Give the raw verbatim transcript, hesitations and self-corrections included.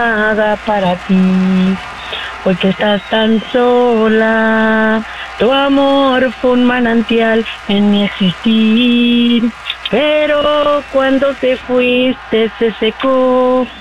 nada para ti. Hoy que estás tan sola, tu amor fue un manantial en mi existir. Pero cuando te fuiste se secó